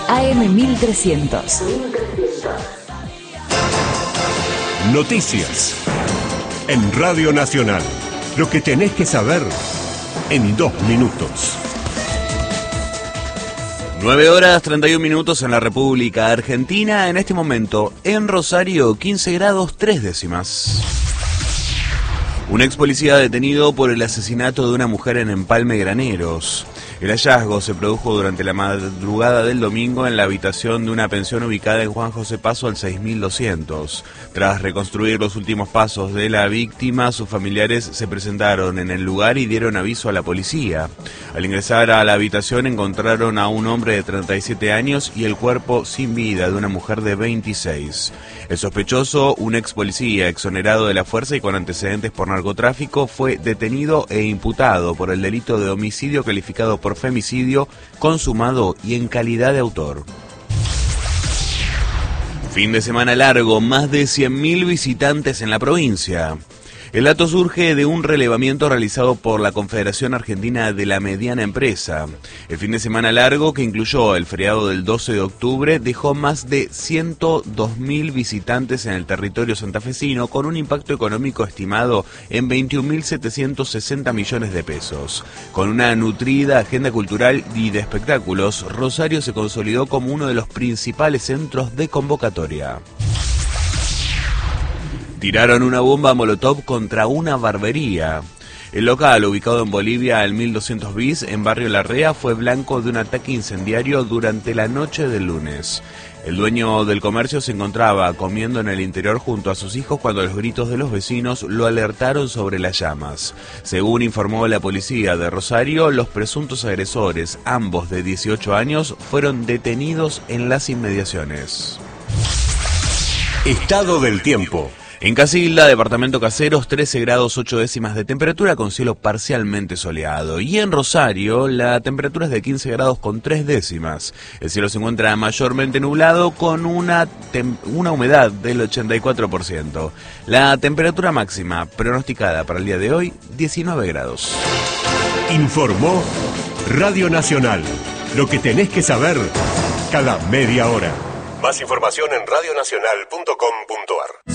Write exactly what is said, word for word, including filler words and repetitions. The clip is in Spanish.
A M mil trescientos. Noticias. En Radio Nacional. Lo que tenés que saber en dos minutos. nueve horas treinta y un minutos en la República Argentina. En este momento, en Rosario, quince grados tres décimas. Un ex policía detenido por el asesinato de una mujer en Empalme Graneros. El hallazgo se produjo durante la madrugada del domingo en la habitación de una pensión ubicada en Juan José Paso al seis mil doscientos. Tras reconstruir los últimos pasos de la víctima, sus familiares se presentaron en el lugar y dieron aviso a la policía. Al ingresar a la habitación encontraron a un hombre de treinta y siete años y el cuerpo sin vida de una mujer de veintiséis. El sospechoso, un ex policía exonerado de la fuerza y con antecedentes por narcotráfico, fue detenido e imputado por el delito de homicidio calificado por femicidio consumado y en calidad de autor. Fin de semana largo, más de cien mil visitantes en la provincia. El dato surge de un relevamiento realizado por la Confederación Argentina de la Mediana Empresa. El fin de semana largo, que incluyó el feriado del doce de octubre, dejó más de ciento dos mil visitantes en el territorio santafesino, con un impacto económico estimado en veintiún mil setecientos sesenta millones de pesos. Con una nutrida agenda cultural y de espectáculos, Rosario se consolidó como uno de los principales centros de convocatoria. Tiraron una bomba molotov contra una barbería. El local, ubicado en Bolivia al mil doscientos bis, en Barrio Larrea, fue blanco de un ataque incendiario durante la noche del lunes. El dueño del comercio se encontraba comiendo en el interior junto a sus hijos cuando los gritos de los vecinos lo alertaron sobre las llamas. Según informó la policía de Rosario, los presuntos agresores, ambos de dieciocho años, fueron detenidos en las inmediaciones. Estado del tiempo. En Casilda, departamento Caseros, trece grados ocho décimas de temperatura con cielo parcialmente soleado. Y en Rosario, la temperatura es de quince grados con tres décimas. El cielo se encuentra mayormente nublado con una, una humedad del ochenta y cuatro por ciento. La temperatura máxima pronosticada para el día de hoy, diecinueve grados. Informó Radio Nacional. Lo que tenés que saber cada media hora. Más información en radio nacional punto com punto ar.